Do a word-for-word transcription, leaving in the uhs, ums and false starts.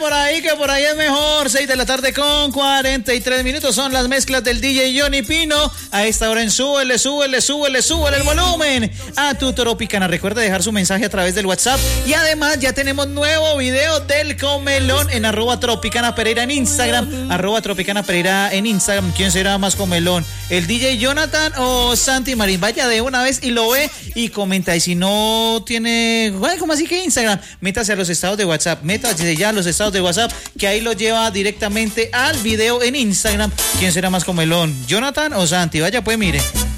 por ahí, que por ahí es mejor. seis de la tarde con cuarenta y tres minutos. Son las mezclas del D J Johnny Pino. A esta hora en súbele, súbele, súbele, súbele el volumen a tu Tropicana. Recuerda dejar su mensaje a través del WhatsApp. Y además ya tenemos nuevo video del comelón en arroba Tropicana Pereira en Instagram. Arroba Tropicana Pereira en Instagram. ¿Quién será más comelón? ¿El D J Jonathan o Santi Marín? Vaya de una vez y lo ve y comenta. Y si no tiene... ¿Cómo así que Instagram? Métase a los estados de WhatsApp. Métase ya a los estados de WhatsApp, que ahí lo lleva directamente al video en Instagram. ¿Quién será más comelón? ¿Jonathan o Santi? Vaya pues, mire.